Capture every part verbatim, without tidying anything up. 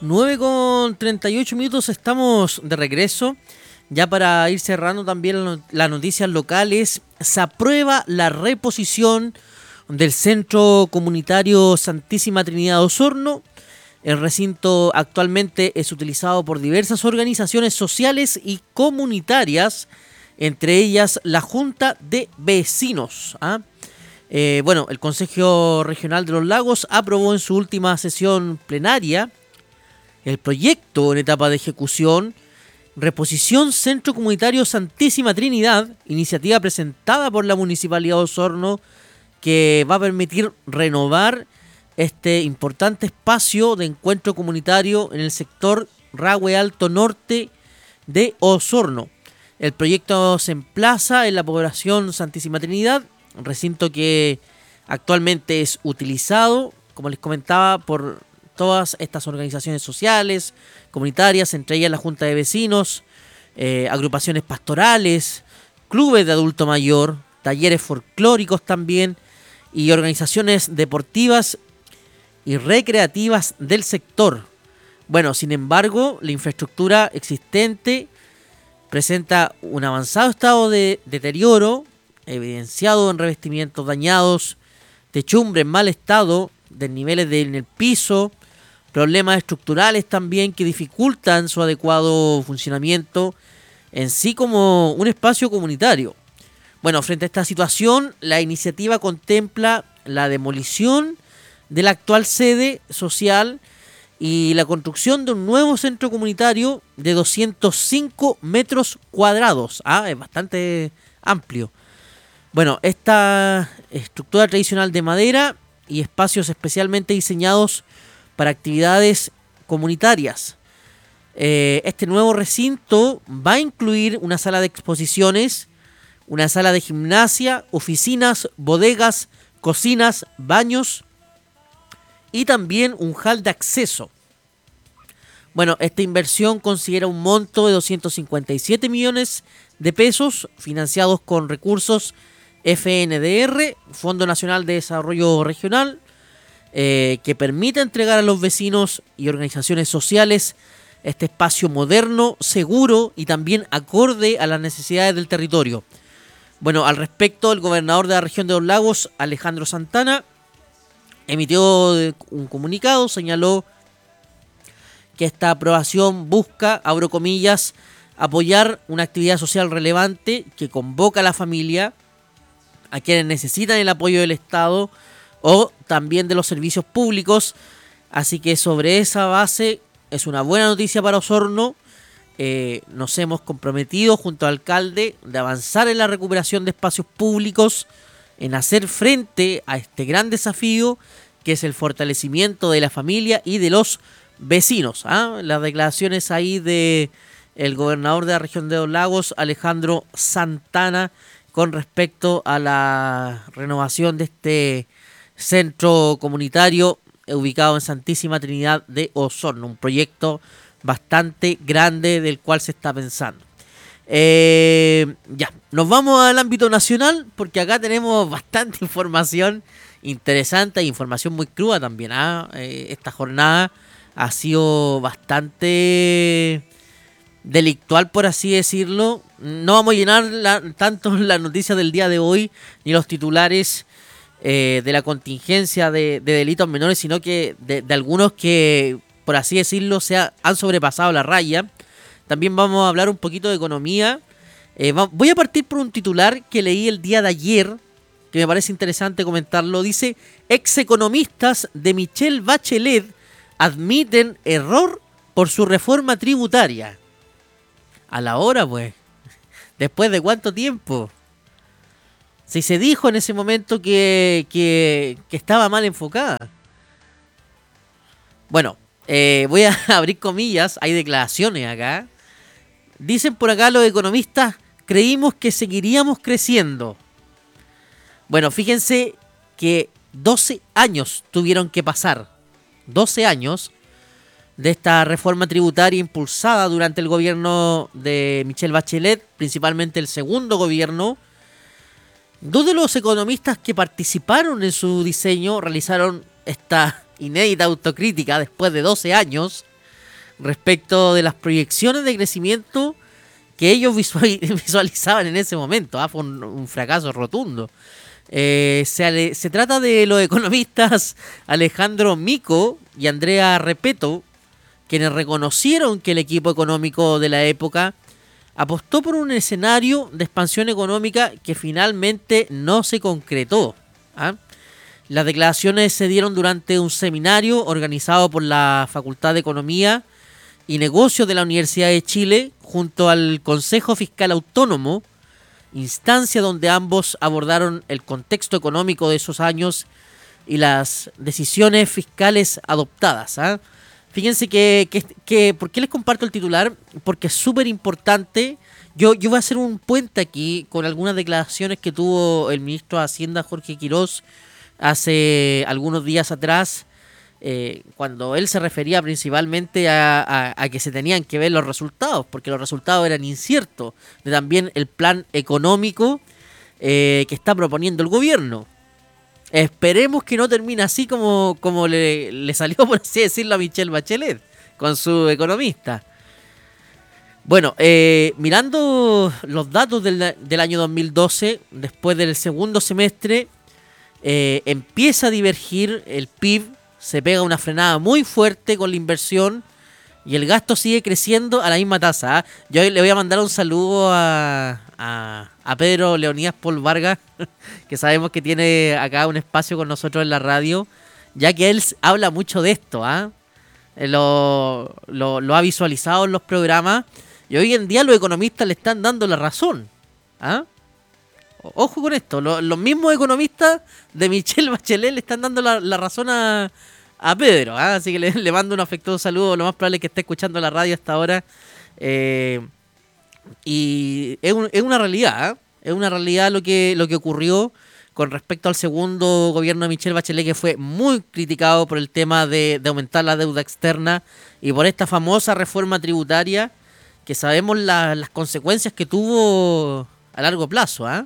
nueve con treinta y ocho minutos, estamos de regreso. Ya para ir cerrando también las noticias locales, se aprueba la reposición del Centro Comunitario Santísima Trinidad de Osorno. El recinto actualmente es utilizado por diversas organizaciones sociales y comunitarias, entre ellas la Junta de Vecinos. ¿ah? Eh, bueno, el Consejo Regional de los Lagos aprobó en su última sesión plenaria el proyecto en etapa de ejecución, Reposición Centro Comunitario Santísima Trinidad, iniciativa presentada por la Municipalidad de Osorno, que va a permitir renovar este importante espacio de encuentro comunitario en el sector Rahue Alto Norte de Osorno. El proyecto se emplaza en la población Santísima Trinidad, recinto que actualmente es utilizado, como les comentaba, por todas estas organizaciones sociales, comunitarias, entre ellas la Junta de Vecinos, eh, agrupaciones pastorales, clubes de adulto mayor, talleres folclóricos también, y organizaciones deportivas y recreativas del sector. Bueno, sin embargo, la infraestructura existente presenta un avanzado estado de deterioro, evidenciado en revestimientos dañados, techumbre en mal estado, desniveles en el piso, problemas estructurales también que dificultan su adecuado funcionamiento en sí como un espacio comunitario. Bueno, frente a esta situación, la iniciativa contempla la demolición de la actual sede social y la construcción de un nuevo centro comunitario de doscientos cinco metros cuadrados. Ah, es bastante amplio. Bueno, esta estructura tradicional de madera y espacios especialmente diseñados para actividades comunitarias. Eh, este nuevo recinto va a incluir una sala de exposiciones, una sala de gimnasia, oficinas, bodegas, cocinas, baños y también un hall de acceso. Bueno, esta inversión considera un monto de doscientos cincuenta y siete millones de pesos financiados con recursos F N D R, Fondo Nacional de Desarrollo Regional, eh, que permite entregar a los vecinos y organizaciones sociales este espacio moderno, seguro y también acorde a las necesidades del territorio. Bueno, al respecto, el gobernador de la región de los Lagos, Alejandro Santana, emitió un comunicado, señaló que esta aprobación busca, abro comillas, apoyar una actividad social relevante que convoca a la familia, a quienes necesitan el apoyo del Estado o también de los servicios públicos. Así que sobre esa base es una buena noticia para Osorno. Eh, nos hemos comprometido junto al alcalde de avanzar en la recuperación de espacios públicos, en hacer frente a este gran desafío que es el fortalecimiento de la familia y de los vecinos. ¿ah? Las declaraciones ahí de el gobernador de la región de los Lagos, Alejandro Santana, con respecto a la renovación de este centro comunitario ubicado en Santísima Trinidad de Osorno, un proyecto bastante grande del cual se está pensando. Eh, ya, nos vamos al ámbito nacional porque acá tenemos bastante información interesante e información muy cruda también. ¿ah? Eh, esta jornada ha sido bastante delictual, por así decirlo. No vamos a llenar la, tanto las noticias del día de hoy ni los titulares eh, de la contingencia de, de delitos menores, sino que de, de algunos que, por así decirlo, se ha, han sobrepasado la raya. También vamos a hablar un poquito de economía. Eh, va, voy a partir por un titular que leí el día de ayer, que me parece interesante comentarlo. Dice: execonomistas de Michelle Bachelet admiten error por su reforma tributaria. A la hora, pues. ¿Después de cuánto tiempo? Si se dijo en ese momento que, que, que estaba mal enfocada. Bueno, eh, voy a abrir comillas. Hay declaraciones acá. Dicen por acá los economistas: creímos que seguiríamos creciendo. Bueno, fíjense que doce años tuvieron que pasar. doce años de esta reforma tributaria impulsada durante el gobierno de Michelle Bachelet, principalmente el segundo gobierno. Dos de los economistas que participaron en su diseño realizaron esta inédita autocrítica después de doce años respecto de las proyecciones de crecimiento que ellos visualizaban en ese momento. ¿ah? Fue un, un fracaso rotundo. Eh, se, se trata de los economistas Alejandro Mico y Andrea Repeto, quienes reconocieron que el equipo económico de la época apostó por un escenario de expansión económica que finalmente no se concretó. ¿ah? Las declaraciones se dieron durante un seminario organizado por la Facultad de Economía y Negocios de la Universidad de Chile junto al Consejo Fiscal Autónomo, instancia donde ambos abordaron el contexto económico de esos años y las decisiones fiscales adoptadas. ¿ah? Fíjense que, que, que, ¿por qué les comparto el titular? Porque es súper importante. Yo, yo voy a hacer un puente aquí con algunas declaraciones que tuvo el ministro de Hacienda, Jorge Quirós, hace algunos días atrás, eh, cuando él se refería principalmente a, a, a que se tenían que ver los resultados, porque los resultados eran inciertos, de también el plan económico eh, que está proponiendo el gobierno. Esperemos que no termine así como, como le, le salió, por así decirlo, a Michelle Bachelet con su economista. Bueno, eh, mirando los datos del, del año dos mil doce, después del segundo semestre, eh, empieza a divergir el P I B, se pega una frenada muy fuerte con la inversión y el gasto sigue creciendo a la misma tasa. ¿eh? Yo le voy a mandar un saludo a, a, a Pedro Leonidas Paul Vargas, que sabemos que tiene acá un espacio con nosotros en la radio, ya que él habla mucho de esto, ¿ah? ¿eh? Lo, lo, lo ha visualizado en los programas y hoy en día los economistas le están dando la razón. ¿ah? Ojo con esto, los, los mismos economistas de Michelle Bachelet le están dando la, la razón a, a Pedro, ¿eh? Así que le, le mando un afectuoso saludo, lo más probable es que esté escuchando la radio hasta ahora. Eh, y es, un, es una realidad, ¿eh? es una realidad lo que, lo que ocurrió con respecto al segundo gobierno de Michelle Bachelet, que fue muy criticado por el tema de, de aumentar la deuda externa y por esta famosa reforma tributaria que sabemos la, las consecuencias que tuvo a largo plazo. ¿eh?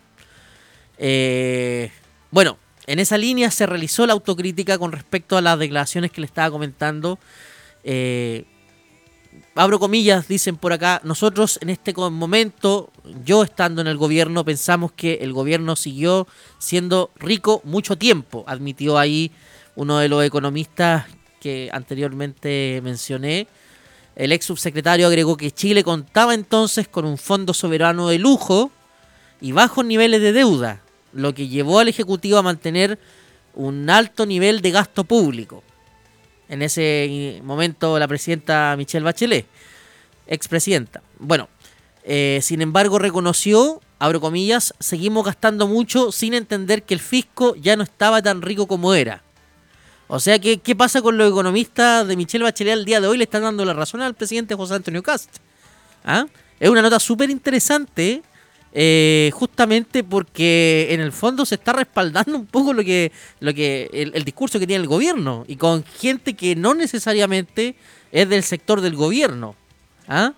Eh, bueno, en esa línea se realizó la autocrítica con respecto a las declaraciones que le estaba comentando. Eh, abro comillas, dicen por acá: nosotros en este momento, yo estando en el gobierno, pensamos que el gobierno siguió siendo rico mucho tiempo, admitió ahí uno de los economistas que anteriormente mencioné. El ex subsecretario agregó que Chile contaba entonces con un fondo soberano de lujo y bajos niveles de deuda, lo que llevó al Ejecutivo a mantener un alto nivel de gasto público. En ese momento la presidenta Michelle Bachelet, expresidenta. Bueno, eh, sin embargo reconoció, abro comillas, seguimos gastando mucho sin entender que el fisco ya no estaba tan rico como era. O sea, ¿qué, qué pasa con los economistas de Michelle Bachelet al día de hoy? Le están dando la razón al presidente José Antonio Kast. ¿Ah? Es una nota súper interesante, eh, justamente porque en el fondo se está respaldando un poco lo que, lo que el, el discurso que tiene el gobierno y con gente que no necesariamente es del sector del gobierno. ¿Ah?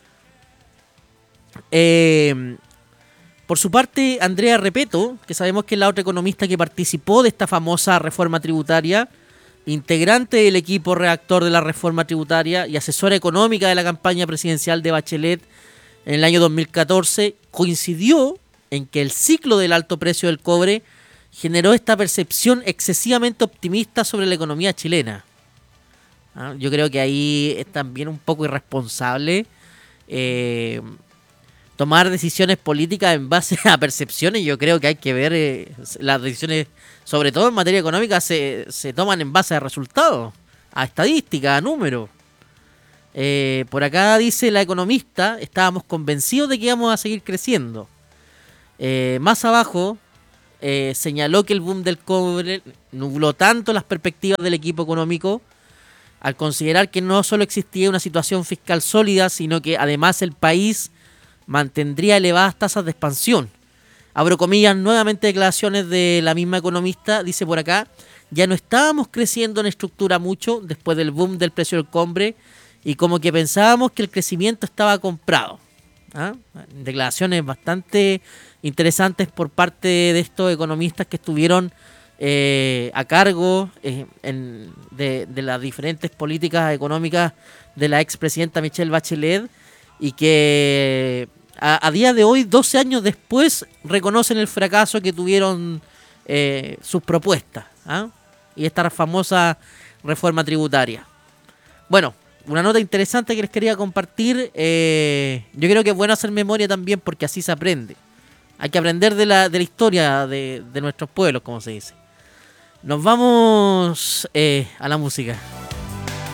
Eh, por su parte, Andrea Repeto, que sabemos que es la otra economista que participó de esta famosa reforma tributaria, integrante del equipo redactor de la reforma tributaria y asesora económica de la campaña presidencial de Bachelet en el año dos mil catorce, coincidió en que el ciclo del alto precio del cobre generó esta percepción excesivamente optimista sobre la economía chilena. ¿Ah? Yo creo que ahí es también un poco irresponsable eh, tomar decisiones políticas en base a percepciones. Yo creo que hay que ver eh, las decisiones, sobre todo en materia económica, se, se toman en base a resultados, a estadísticas, a números. Eh, por acá dice la economista, estábamos convencidos de que íbamos a seguir creciendo. Eh, más abajo eh, señaló que el boom del cobre nubló tanto las perspectivas del equipo económico al considerar que no solo existía una situación fiscal sólida, sino que además el país mantendría elevadas tasas de expansión. Abro comillas, nuevamente declaraciones de la misma economista, dice por acá: ya no estábamos creciendo en estructura mucho después del boom del precio del cobre y como que pensábamos que el crecimiento estaba comprado. ¿Ah? Declaraciones bastante interesantes por parte de estos economistas que estuvieron eh, a cargo eh, en, de, de las diferentes políticas económicas de la expresidenta Michelle Bachelet, y que a, a día de hoy, doce años después, reconocen el fracaso que tuvieron eh, sus propuestas, ¿ah? Y esta famosa reforma tributaria. Bueno, una nota interesante que les quería compartir. Eh, yo creo que es bueno hacer memoria también, porque así se aprende. Hay que aprender de la, de la historia de, de nuestros pueblos, como se dice. Nos vamos eh, a la música.